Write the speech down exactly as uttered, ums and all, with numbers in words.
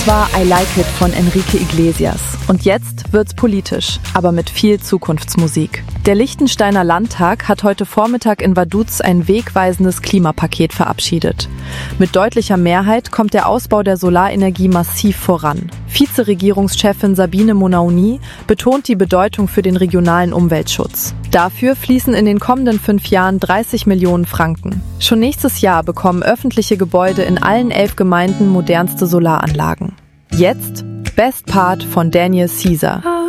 War I Like It von Enrique Iglesias. Und jetzt wird's politisch, aber mit viel Zukunftsmusik. Der Liechtensteiner Landtag hat heute Vormittag in Vaduz ein wegweisendes Klimapaket verabschiedet. Mit deutlicher Mehrheit kommt der Ausbau der Solarenergie massiv voran. Vizeregierungschefin Sabine Monauni betont die Bedeutung für den regionalen Umweltschutz. Dafür fließen in den kommenden fünf Jahren dreißig Millionen Franken. Schon nächstes Jahr bekommen öffentliche Gebäude in allen elf Gemeinden modernste Solaranlagen. Jetzt Best Part von Daniel Caesar.